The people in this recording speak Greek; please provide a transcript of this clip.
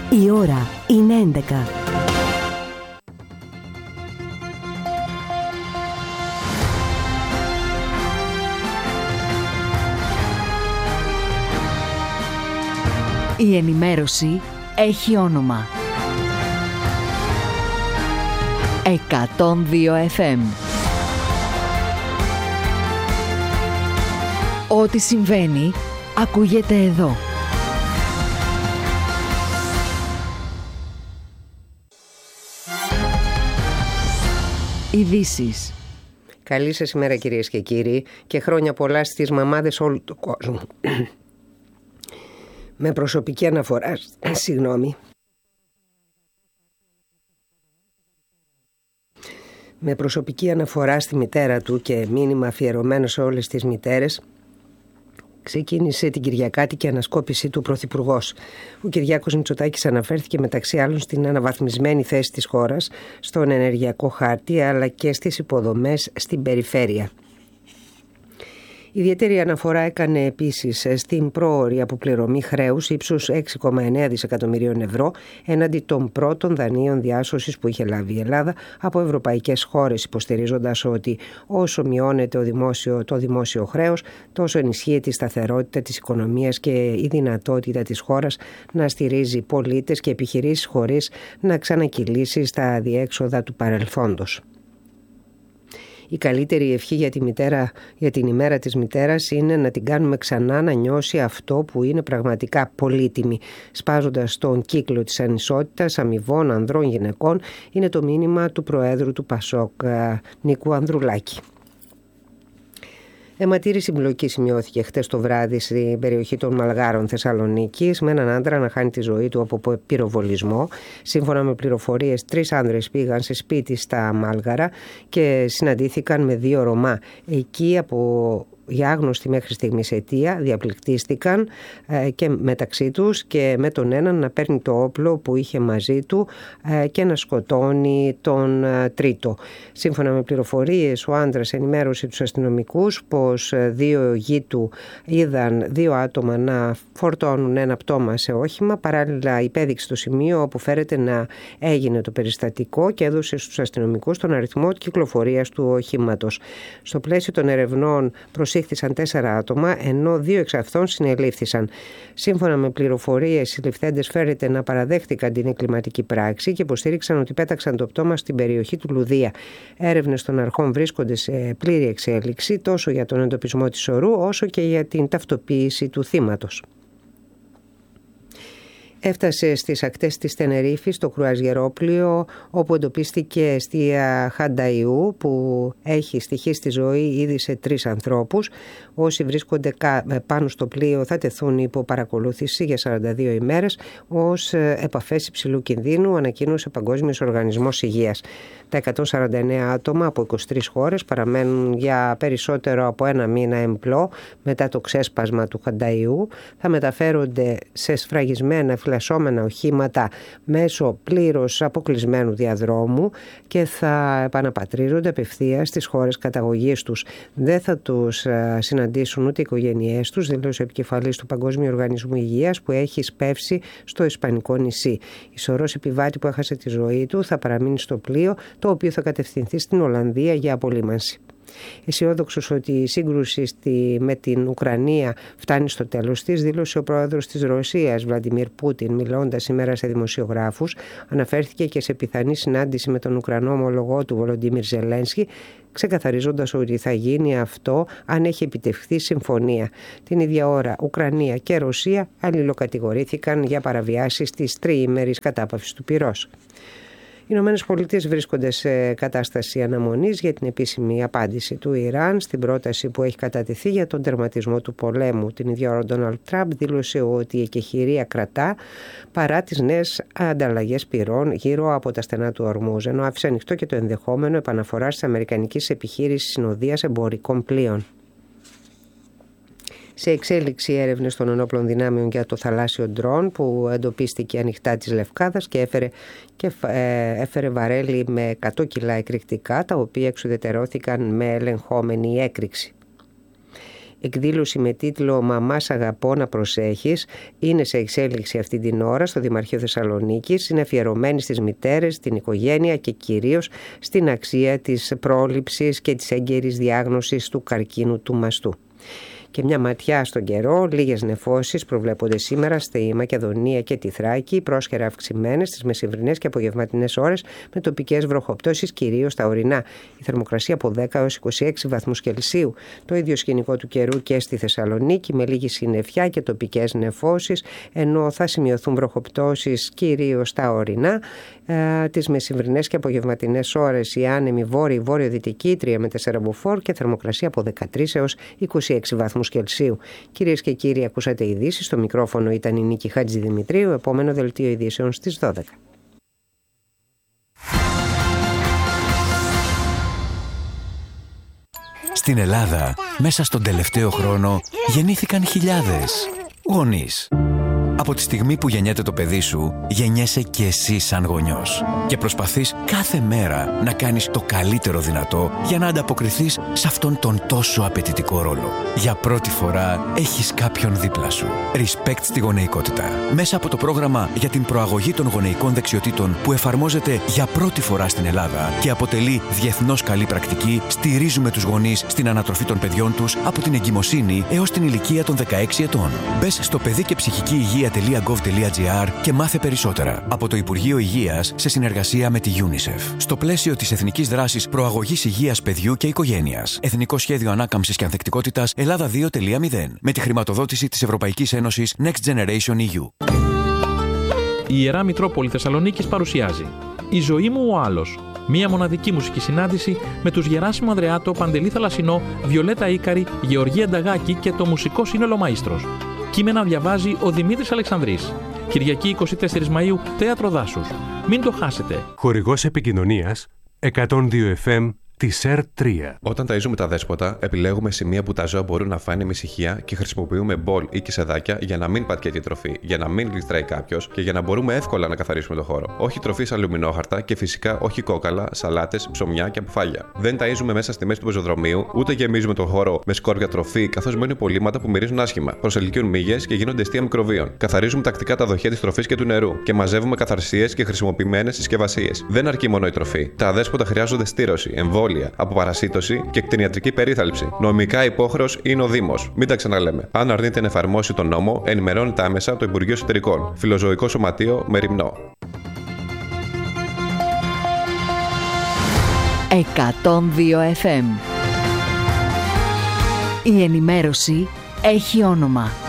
Η ώρα είναι 11. Η ενημέρωση έχει όνομα. 102 FM. Ό,τι συμβαίνει, ακούγεται εδώ. Ειδήσεις. Καλή σας ημέρα κυρίες και κύριοι και χρόνια πολλά στις μαμάδες όλου του κόσμου. Με προσωπική αναφορά, Με προσωπική αναφορά στη μητέρα του και μήνυμα αφιερωμένο σε όλες τις μητέρες, ξεκίνησε την κυριακάτικη ανασκόπηση του Πρωθυπουργός. Ο Κυριάκος Μητσοτάκης αναφέρθηκε μεταξύ άλλων στην αναβαθμισμένη θέση της χώρας, στον ενεργειακό χάρτη αλλά και στις υποδομές στην περιφέρεια. Ιδιαίτερη αναφορά έκανε επίσης στην πρόωρη αποπληρωμή χρέους ύψους 6,9 δισεκατομμυρίων ευρώ έναντι των πρώτων δανείων διάσωσης που είχε λάβει η Ελλάδα από ευρωπαϊκές χώρες, υποστηρίζοντας ότι όσο μειώνεται το δημόσιο χρέος, τόσο ενισχύεται η σταθερότητα της οικονομίας και η δυνατότητα της χώρας να στηρίζει πολίτες και επιχειρήσεις χωρίς να ξανακυλήσει στα αδιέξοδα του παρελθόντος. Η καλύτερη ευχή για την ημέρα της μητέρας είναι να την κάνουμε ξανά να νιώσει αυτό που είναι πραγματικά πολύτιμη. Σπάζοντας τον κύκλο της ανισότητας αμοιβών ανδρών γυναικών, είναι το μήνυμα του Προέδρου του ΠΑΣΟΚ, Νίκου Ανδρουλάκη. Αιματήρη συμπλοκή σημειώθηκε χτες το βράδυ στην περιοχή των Μαλγάρων Θεσσαλονίκης με έναν άντρα να χάνει τη ζωή του από πυροβολισμό. Σύμφωνα με πληροφορίες, 3 άνδρες πήγαν σε σπίτι στα Μάλγαρα και συναντήθηκαν με 2 Ρωμά. Εκεί για άγνωστη μέχρι στιγμής αιτία διαπληκτίστηκαν και μεταξύ τους και με τον έναν να παίρνει το όπλο που είχε μαζί του και να σκοτώνει τον τρίτο. Σύμφωνα με πληροφορίες, ο άντρας ενημέρωσε τους αστυνομικούς πως 2 γη του είδαν 2 άτομα να φορτώνουν ένα πτώμα σε όχημα. Παράλληλα υπέδειξε το σημείο όπου φέρεται να έγινε το περιστατικό και έδωσε στους αστυνομικούς τον αριθμό κυκλοφορίας του οχήματος. Στο πλαίσιο των ερευνών προσήχθησαν 4 άτομα, ενώ 2 εξ αυτών συνελήφθησαν. Σύμφωνα με πληροφορίες, οι ληφθέντες φέρεται να παραδέχτηκαν την εγκληματική πράξη και υποστήριξαν ότι πέταξαν το πτώμα στην περιοχή του Λουδία. Έρευνες των αρχών βρίσκονται σε πλήρη εξέλιξη τόσο για τον εντοπισμό της ορού όσο και για την ταυτοποίηση του θύματος. Έφτασε στις ακτές της Τενερίφης το κρουαζιερόπλοιο όπου εντοπίστηκε εστία Χανταϊού που έχει στοιχήσει τη ζωή ήδη σε 3 ανθρώπους. Όσοι βρίσκονται πάνω στο πλοίο θα τεθούν υπό παρακολούθηση για 42 ημέρες ως επαφές υψηλού κινδύνου, ανακοίνωσε ο Παγκόσμιος Οργανισμός Υγείας. Τα 149 άτομα από 23 χώρες παραμένουν για περισσότερο από 1 μήνα εμπλό μετά το ξέσπασμα του Χανταϊού. Θα μεταφέρονται σε σφραγισμένα φυλασσόμενα οχήματα μέσω πλήρως αποκλεισμένου διαδρόμου και θα επαναπατρίζονται απευθείας στις χώρες καταγωγής τους. Δεν θα τους συναντήσουν ούτε οι οικογένειές τους, δήλωσε ο επικεφαλής του Παγκόσμιου Οργανισμού Υγείας που έχει σπεύσει στο Ισπανικό νησί. Η σωρός επιβάτη που έχασε τη ζωή του θα παραμείνει στο πλοίο, το οποίο θα κατευθυνθεί στην Ολλανδία για απολύμανση. Αισιόδοξος ότι η σύγκρουση με την Ουκρανία φτάνει στο τέλος της, δήλωσε ο πρόεδρος της Ρωσίας, Βλαντιμίρ Πούτιν, μιλώντας σήμερα σε δημοσιογράφους. Αναφέρθηκε και σε πιθανή συνάντηση με τον Ουκρανό ομολογό του, Βολοντίμιρ Ζελένσκι, ξεκαθαρίζοντας ότι θα γίνει αυτό αν έχει επιτευχθεί συμφωνία. Την ίδια ώρα, Ουκρανία και Ρωσία αλληλοκατηγορήθηκαν για παραβιάσεις της 3ήμερης κατάπαυσης του πυρός. Οι Ηνωμένες Πολιτείες βρίσκονται σε κατάσταση αναμονής για την επίσημη απάντηση του Ιράν στην πρόταση που έχει κατατεθεί για τον τερματισμό του πολέμου. Την ίδια ώρα ο Ντόναλντ Τραμπ δήλωσε ότι η εκεχηρία κρατά παρά τις νέες ανταλλαγές πυρών γύρω από τα στενά του Ορμούζ, ενώ άφησε ανοιχτό και το ενδεχόμενο επαναφοράς της αμερικανικής επιχείρησης συνοδείας εμπορικών πλοίων. Σε εξέλιξη έρευνες των ενόπλων δυνάμεων για το θαλάσσιο ντρόν που εντοπίστηκε ανοιχτά της Λευκάδας και έφερε βαρέλι με 100 κιλά εκρηκτικά, τα οποία εξουδετερώθηκαν με ελεγχόμενη έκρηξη. εκδήλωση με τίτλο «Μαμά σ' αγαπώ να προσέχεις» είναι σε εξέλιξη αυτή την ώρα στο Δημαρχείο Θεσσαλονίκης. Είναι αφιερωμένη στις μητέρες, την οικογένεια και κυρίως στην αξία της πρόληψης και της έγκαιρης διάγνωσης του καρκίνου του μαστού. Και μια ματιά στον καιρό, λίγες νεφώσεις προβλέπονται σήμερα στη Μακεδονία και τη Θράκη, πρόσχερα αυξημένες στις μεσημβρινές και απογευματινές ώρες με τοπικές βροχοπτώσεις, κυρίως στα ορεινά. Η θερμοκρασία από 10 έως 26 βαθμούς Κελσίου. Το ίδιο σκηνικό του καιρού και στη Θεσσαλονίκη με λίγη συννεφιά και τοπικές νεφώσεις, ενώ θα σημειωθούν βροχοπτώσεις κυρίως στα ορεινά. Τις μεσημβρινές και απογευματινές ώρες η άνεμη βόρειο-δυτική 3 με 4 μποφόρ και θερμοκρασία από 13 έως 26 βαθμούς Κελσίου. Κυρίες και κύριοι, ακούσατε ειδήσεις. Στο μικρόφωνο ήταν η Νίκη Χατζηδημητρίου. Επόμενο δελτίο ειδήσεων στις 12. Στην Ελλάδα, μέσα στον τελευταίο χρόνο, γεννήθηκαν χιλιάδες γονείς. Από τη στιγμή που γεννιέται το παιδί σου, γεννιέσαι και εσύ σαν γονιός. Και προσπαθείς κάθε μέρα να κάνεις το καλύτερο δυνατό για να ανταποκριθείς σε αυτόν τον τόσο απαιτητικό ρόλο. Για πρώτη φορά έχεις κάποιον δίπλα σου. Respect στη γονεϊκότητα. Μέσα από το πρόγραμμα για την προαγωγή των γονεϊκών δεξιοτήτων που εφαρμόζεται για πρώτη φορά στην Ελλάδα και αποτελεί διεθνώς καλή πρακτική, στηρίζουμε τους γονείς στην ανατροφή των παιδιών τους από την εγκυμοσύνη έως την ηλικία των 16 ετών. Μπες στο παιδί και ψυχική υγεία.gov.gr και μάθε περισσότερα από το Υπουργείο Υγείας σε συνεργασία με τη UNICEF. Στο πλαίσιο της Εθνικής Δράσης Προαγωγής Υγείας Παιδιού και Οικογένειας. Εθνικό Σχέδιο Ανάκαμψης και Ανθεκτικότητας Ελλάδα 2.0 με τη χρηματοδότηση της Ευρωπαϊκής Ένωσης Next Generation EU. Η Ιερά Μητρόπολη Θεσσαλονίκης παρουσιάζει «Η ζωή μου ο άλλος». Μία μοναδική μουσική συνάντηση με τους Γεράσιμο Ανδρεάτο, Παντελή Θαλασσινό, Βιολέτα Ίκαρη, Γεωργία Νταγάκη και το μουσικό σύνολο Μαΐστρος. Κείμενα διαβάζει ο Δημήτρης Αλεξανδρής. Κυριακή 24 Μαΐου, Θέατρο Δάσους. Μην το χάσετε. Χορηγός επικοινωνίας 102 FM της ΕΡΤ3. Όταν ταΐζουμε τα δέσποτα, επιλέγουμε σημεία που τα ζώα μπορούν να φάνε με ησυχία και χρησιμοποιούμε μπολ ή κισεδάκια για να μην πατιέται η τροφή, για να μην γλιστράει κάποιος και για να μπορούμε εύκολα να καθαρίσουμε το χώρο. Όχι τροφή σε αλουμινόχαρτα και φυσικά όχι κόκαλα, σαλάτες, ψωμιά και αποφάγια. Δεν ταΐζουμε μέσα στη μέση του πεζοδρομίου, ούτε γεμίζουμε τον χώρο με σκόρπια τροφή, καθώς μένουν υπολείμματα που μυρίζουν άσχημα, προσελκύουν μύγες και γίνονται αιστεία μικροβίων. Καθαρίζουμε τακτικά τα δοχεία της τροφής και του νερού και μαζεύουμε καθαρσίες και χρησιμοποιημένες συσκευασίες. Δεν αρκεί μόνο η τροφή. Τα αδέσποτα χρειάζονται στήρωση, εμβόλια, αποπαρασίτωση και κτηνιατρική περίθαλψη. Νομικά υπόχρεος είναι ο Δήμος. Μην τα ξαναλέμε. Αν αρνείται να εφαρμόσει τον νόμο, ενημερώνεται άμεσα το Υπουργείο Εσωτερικών. Φιλοζωικό Σωματείο Μεριμνό. 102 FM. Η ενημέρωση έχει όνομα.